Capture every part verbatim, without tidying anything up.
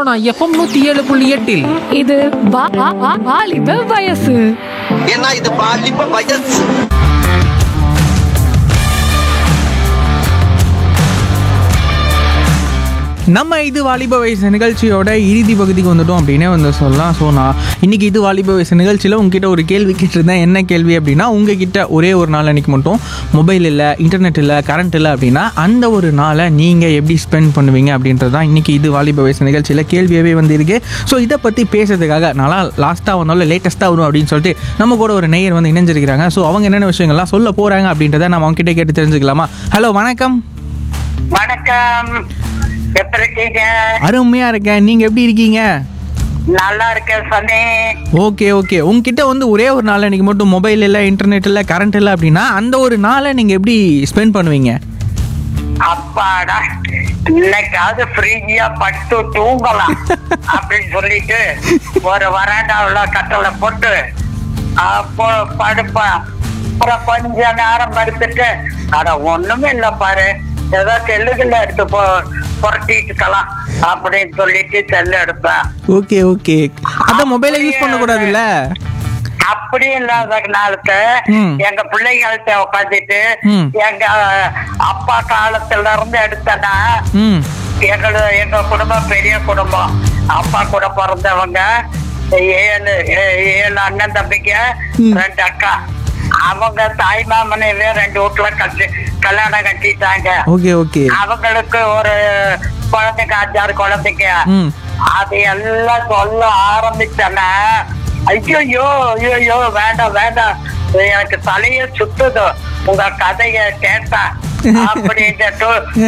Sona FM நூத்தி ஏழு புள்ளி எட்டில் இது வா- வா- வா- வாலிப வயசு. ஏன்னா இது பாலிப்ப வயசு. நம்ம இது வாலிப வயசு நிகழ்ச்சியோட இறுதி பகுதிக்கு வந்துட்டோம் அப்படின்னே வந்து சொல்லலாம். ஸோ நான் இன்றைக்கி இது வாலிப வயசு நிகழ்ச்சியில் உங்ககிட்ட ஒரு கேள்வி கேட்டிருந்தேன். என்ன கேள்வி அப்படின்னா, உங்ககிட்ட ஒரே ஒரு நாள் அன்றைக்கி மட்டும் மொபைல் இல்லை, இன்டர்நெட் இல்லை, கரண்ட் இல்லை அப்படின்னா அந்த ஒரு நாளை நீங்கள் எப்படி ஸ்பெண்ட் பண்ணுவீங்க அப்படின்றது தான் இன்றைக்கி இது வாலிப வயசு நிகழ்ச்சியில் கேள்வியாகவே வந்து இருக்கு. ஸோ இதை பற்றி பேசுறதுக்காக நல்லா லாஸ்ட்டாக வந்தாலும் லேட்டஸ்ட்டாக வரும் அப்படின்னு சொல்லிட்டு நம்ம கூட ஒரு நேயர் வந்து இணைஞ்சிருக்கிறாங்க. ஸோ அவங்க என்னென்ன விஷயங்கள்லாம் சொல்ல போகிறாங்க அப்படின்றத நம்ம அவங்க கிட்டே கேட்டு தெரிஞ்சுக்கலாமா? ஹலோ, வணக்கம். வணக்கம், எப்படி இருக்கீங்க? அருமையாக இருக்கேன், நீங்கள் எப்படி இருக்கீங்க? நல்லா இருக்கேன் சொன்னே. ஓகே ஓகே உங்ககிட்ட வந்து ஒரே ஒரு நாள் அன்றைக்கி மட்டும் மொபைல் இல்லை, இன்டர்நெட் இல்லை, கரண்ட் இல்லை அப்படின்னா அந்த ஒரு நாளை நீங்கள் எப்படி ஸ்பெண்ட் பண்ணுவீங்க? அப்பாடா, இன்னைக்காவது ஃப்ரீயா பட்டு தூங்கலாம் அப்படின்னு சொல்லிட்டு ஒரு வராண்டாவுல கட்டளை போட்டு அப்போ படுப்பேன். அப்புறம் கொஞ்ச நேரம் படுத்துட்டு அட ஒண்ணுமே இல்லை பாரு, ஏதோ செல்லுகள்ல எடுத்து போ புரட்டிட்டுக்கலாம் அப்படின்னு சொல்லிட்டு செல்லு எடுப்பேன். ஓகே ஓகே அதான் மொபைலை யூஸ் பண்ணக்கூடாதுல்ல? அப்படி இல்லாத நாளுக்கு ம். எங்க பிள்ளைகள்கிட்ட உட்காந்துட்டு ம். எங்க அப்பா காலத்துல இருந்து எடுத்தனா ம் எங்களோட எங்க குடும்பம் பெரிய குடும்பம். அப்பா கூட பிறந்தவங்க ஏழு ஏ- ஏழு அண்ணன் தம்பிங்க, ம். ரெண்டு அக்கா. அவங்க தாய் மாமனையே ரெண்டு வீட்டுல கட்டி கல்யாணம் கட்டிட்டாங்க. ஓகே ஓகே அவங்களுக்கு ஒரு குழந்தைங்க, அஞ்சாறு குழந்தைங்க. ம் அது எல்லாம் சொல்ல ஆரம்பிச்சேன்னா ஐயோ ஐயோ வேண்டாம் வேண்டாம், எனக்கு தலைய சுத்துது உங்க கதைய கேட்டா அப்படின்ட்டு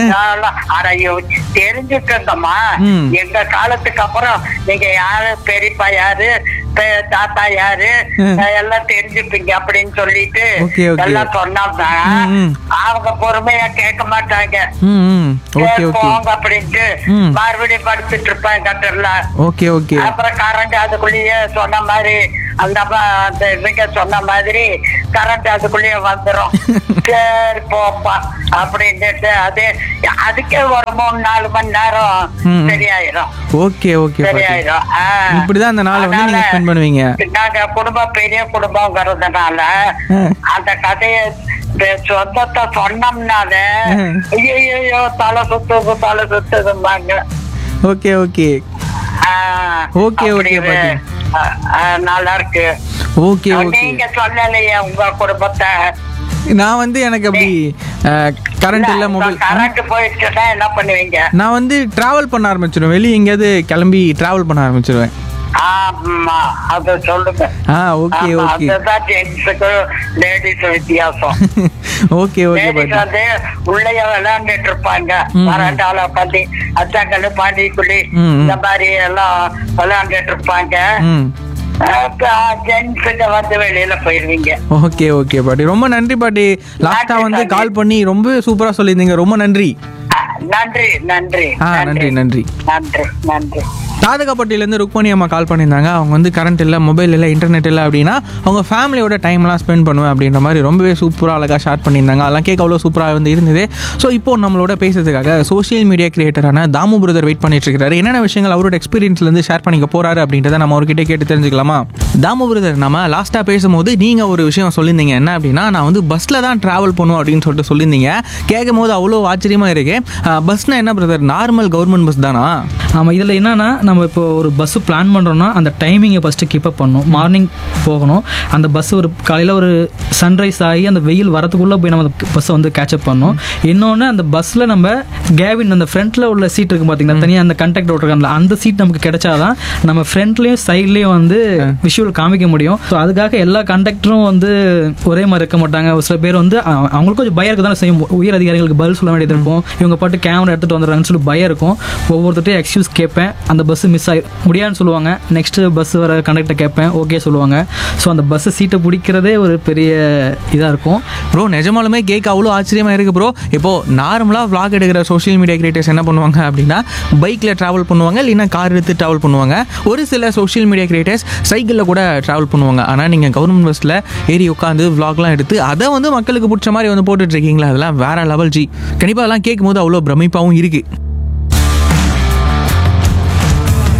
அடையோ தெரிஞ்சுக்கங்கம்மா. ம். எங்க காலத்துக்கு அப்புறம் நீங்க யாரு, பெரியப்பா யாரு, பெ- தாத்தா யாரு, ம். எல்லாம் தெரிஞ்சுப்பீங்க அப்படின்னு சொல்லிட்டு Okay, okay. எல்லாம் சொன்னாங்க. ம், ம். அவங்க பொறுமையா கேட்க மாட்டாங்க. ம் ம் ஓகே ஓகே போங்க அப்படின்ட்டு ம். மறுபடியும் படுத்துட்டு இருப்பேன் கட்டர்ல. ஓகே ஓகே அப்புறம் கரண்ட் அதுக்குள்ளேயே சொன்ன மாதிரி அந்த அம்மா அந்த இவங்க சொன்ன மாதிரி கரண்ட் அதுக்குள்ளேயே வந்துரும். சரி போப்பா அப்படின்ட்டு அதே அதுக்கே ஒரு மூணு நாலு மணி நேரம் ம். சரியாயிரும் ஓகே ஓகே பாட்டி. சரியாயிரும். ஆ. இப்படிதான் அந்த நாளை வந்து நீங்க அதனால ஸ்பெண்ட் பண்ணுவீங்க. நாங்க குடும்பம் பெரிய குடும்பங்கிறதுனால ஆ. அந்த கதைய இந்த சொந்தத்தை சொன்னோம்னாலே ஆ. ஐயோ தலை சுத்துது தலை சுத்துதும்பாங்க. ஓகே ஓகே ஆ, Okay, அப்படி okay, பாட்டி. ஆ, ஆ, நல்லா இருக்கு. ஓகே ஓகே நீங்க சொல்லலையே உங்க குடும்பத்தை. நான் வந்து எனக்கு அப்படி கரண்ட் இல்லை, மொபைல். கரண்ட் போயிடுச்சுன்னா என்ன பண்ணுவீங்க? நான் வந்து டிராவல் பண்ண ஆரம்பிச்சிடுவேன், வெளியே எங்கேயாவது கிளம்பி டிராவல் பண்ண ஆரம்பிச்சிடுவேன். ஆமா, அது சொல்லுங்க. ஆ ஓகே ஆமா, ஓகே அதுதான் ஜென்ஸுக்கு லேடிஸ் வித்தியாசம். ஓகே ஓகே லேடிஸ் பாட்டி. வந்து உள்ளேயே விளையாண்டுட்டு இருப்பாங்க. ம். வராண்டால உட்காந்து அச்சாங்கல்லு பாண்டிக்குள்ளி ம், ம். இந்த மாதிரி எல்லாம் விளையாண்டுட்டு இருப்பாங்க. ம் ஜென்ஸுக்கு வந்து வெளியில போயிருவீங்க. ஓகே ஓகே பாட்டி, ரொம்ப நன்றி பாட்டி. லாஸ்டா வந்து நன்றி. கால் பண்ணி ரொம்ப சூப்பரா சொல்லியிருந்தீங்க, ரொம்ப நன்றி. ஆ, நன்றி நன்றி ஆ நன்றி நன்றி. நன்றி நன்றி. தாதகப்பட்டியிலேருந்து ருக்மணி அம்மா கால் பண்ணியிருந்தாங்க. அவங்க வந்து கரண்ட் இல்லை, மொபைல் இல்லை, இன்டர்நெட் இல்லை அப்படின்னா அவங்க ஃபேமிலியோட டைம்லாம் ஸ்பெண்ட் பண்ணுவேன் அப்படின்ற மாதிரி ரொம்பவே சூப்பராக அழகாக ஷேர் பண்ணியிருந்தாங்க. அதெல்லாம் கேட்க அவ்வளோ சூப்பராக வந்து இருந்தது. ஸோ இப்போது நம்மளோட பேசுறதுக்காக social media கிரியேட்டரான Damu brother wait பண்ணிட்டு இருக்காரு. என்னென்ன விஷயங்கள் அவரோட எக்ஸ்பீரியன்ஸ்லேருந்து ஷேர் பண்ணிக்க போகிறாரு அப்படின்றத நம்ம அவர்கிட்ட கேட்டு தெரிஞ்சுக்கலாமா? தாமு பிரதர், நம்ம லாஸ்ட்டாக பேசும்போது நீங்கள் ஒரு விஷயம் சொல்லியிருந்தீங்க. என்ன அப்படின்னா, நான் வந்து பஸ்ஸில் தான் ட்ராவல் பண்ணுவோம் அப்படின்னு சொல்லிட்டு சொல்லியிருந்தீங்க. கேட்கும் போது அவ்வளோ ஆச்சரியமாக இருக்கு. பஸ்னால் என்ன பிரதர், நார்மல் கவர்மெண்ட் பஸ் தானா? ஆமாம், இதில் என்னென்னா நம்ம இப்போ ஒரு பஸ்ஸு பிளான் பண்ணுறோன்னா அந்த டைமிங்கை ஃபஸ்ட்டு கீப் அப் பண்ணணும். மார்னிங் போகணும். அந்த பஸ் ஒரு காலையில் ஒரு சன்ரைஸ் ஆகி அந்த வெயில் வரத்துக்குள்ளே போய் நம்ம அந்த பஸ்ஸை வந்து கேட்சப் பண்ணணும். இன்னொன்று, அந்த பஸ்ஸில் நம்ம கேபின் அந்த ஃப்ரண்ட்டில் உள்ள சீட் இருக்குது பார்த்தீங்கன்னா, தனியாக அந்த கண்டக்டர் ஓட்டுருக்காங்களா, அந்த சீட் நமக்கு கிடைச்சாதான் நம்ம ஃப்ரண்ட்லேயும் சைட்லேயும் வந்து விஷுவல் காமிக்க முடியும். ஸோ அதுக்காக எல்லா கண்டக்டரும் வந்து ஒரே மாதிரி இருக்க மாட்டாங்க. ஒரு சில பேர் வந்து அ- அவங்களுக்கு கொஞ்சம் பயம் இருக்க தானே செய்யும். உயர் அதிகாரிகளுக்கு பதில் சொல்ல வேண்டியது இருக்கும். இவங்க பாட்டு கேமரா எடுத்துகிட்டு வந்துடுறாங்கன்னு சொல்லி பயம் இருக்கும். ஒவ்வொருத்தட்டையும் எக்ஸ்கியூஸ் கேட்பேன். அந்த பஸ் மிஸ் ஆகி முடியாதுன்னு சொல்லுவாங்க. நெக்ஸ்ட் பஸ் வர கண்டக்டர் கேட்பேன், ஓகே சொல்லுவாங்க. ஸோ அந்த பஸ்ஸை சீட்டை பிடிக்கிறதே ஒரு பெரிய இதாக இருக்கும். ப்ரோ நிஜமாலுமே கேட்க அவ்வளோ ஆச்சரியமாக இருக்குது ப்ரோ. இப்போது நார்மலாக vlog எடுக்கிற சோஷியல் மீடியா கிரியேட்டர்ஸ் என்ன பண்ணுவாங்க அப்படின்னா, பைக்கில் ட்ராவல் பண்ணுவாங்க, இல்லைன்னா கார் எடுத்து ட்ராவல் பண்ணுவாங்க. ஒரு சில சோஷியல் மீடியா கிரியேட்டர்ஸ் சைக்கிளில் கூட ட்ராவல் பண்ணுவாங்க. ஆனால் நீங்கள் கவர்மெண்ட் பஸ்ஸில் ஏறி உட்காந்து vlogலாம் எடுத்து அதை வந்து மக்களுக்கு பிடிச்ச மாதிரி வந்து போட்டுட்ருக்கீங்களா? அதெல்லாம் வேற லெவல் ஜி. கண்டிப்பாக அதெல்லாம் கேட்கும்போது அவ்வளோ பிரமிப்பாகவும் இருக்குது.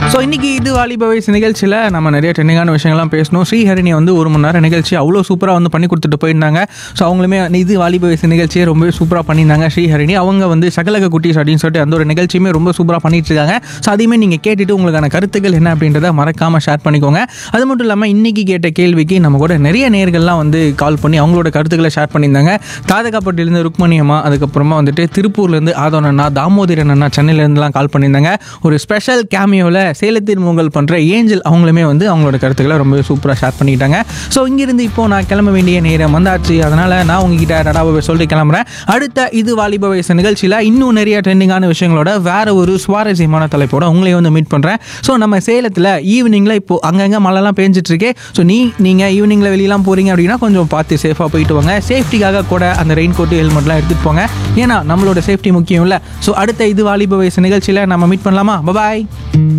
ஸோ இன்றைக்கி இது வாலிப வயசு நிகழ்ச்சியில் நம்ம நிறைய ட்ரெண்டிங்கான விஷயங்கள்லாம் பேசணும். ஸ்ரீஹரிணி வந்து ஒரு மணி நேரம் நிகழ்ச்சி அவ்வளோ சூப்பராக வந்து பண்ணி கொடுத்துட்டு போயிருந்தாங்க. ஸோ அவங்களுமே இது வாலிப வயசு நிகழ்ச்சியை ரொம்பவே சூப்பராக பண்ணியிருந்தாங்க. ஸ்ரீஹரிணி அவங்க வந்து சகலக குட்டீஸ் அப்படின்னு சொல்லிட்டு அந்த ஒரு நிகழ்ச்சியுமே ரொம்ப சூப்பராக பண்ணிட்டு இருக்காங்க. ஸோ அதையுமே நீங்கள் கேட்டுட்டு உங்களுக்கான கருத்துக்கள் என்ன அப்படின்றத மறக்காமல் ஷேர் பண்ணிக்கோங்க. அது மட்டும் இல்லாமல் இன்றைக்கி கேட்ட கேள்விக்கு நம்ம கூட நிறைய நேயர்கள்லாம் வந்து கால் பண்ணி அவங்களோட கருத்துக்களை ஷேர் பண்ணியிருந்தாங்க. தாதகாப்பட்டிலேருந்து ருக்மணி அம்மா, அதுக்கப்புறமா வந்துட்டு திருப்பூர்லேருந்து ஆதவன் அண்ணா, தாமோதரன் அண்ணா சென்னையிலேருந்துலாம் கால் பண்ணியிருந்தாங்க. ஒரு ஸ்பெஷல் கேமியோவில் சேலத்தின் மூங்கல் பண்ணுற ஏஞ்சல் அவங்களுமே வந்து அவங்களோட கருத்துக்களை ரொம்ப சூப்பராக ஷேர் பண்ணிக்கிட்டாங்க. ஸோ இங்கிருந்து இப்போ நான் கிளம்ப வேண்டிய நேரம் வந்தாச்சு. அதனால் நான் உங்ககிட்ட நடாவை சொல்லிட்டு கிளம்புறேன். அடுத்த இது வாலிப வயசு நிகழ்ச்சியில் இன்னும் நிறைய ட்ரெண்டிங்கான விஷயங்களோட வேற ஒரு சுவாரஸ்யமான தலைப்போட உங்களையும் வந்து மீட் பண்ணுறேன். ஸோ நம்ம சேலத்தில் ஈவினிங்கில் இப்போது அங்கங்கே மழைலாம் பேஞ்சிட்டு இருக்கே. ஸோ நீ நீங்கள் ஈவினிங்கில் வெளியெல்லாம் போகிறீங்க அப்படின்னா கொஞ்சம் பார்த்து சேஃபாக போயிட்டு வாங்க. சேஃப்டிக்காக கூட அந்த ரெயின் கோட்டு ஹெல்மெட்லாம் எடுத்துகிட்டு போங்க. ஏன்னா நம்மளோட சேஃப்டி முக்கியம் இல்லை. ஸோ அடுத்த இது வாலிப வயசு நிகழ்ச்சியில் நம்ம மீட் பண்ணலாமா? பாய்.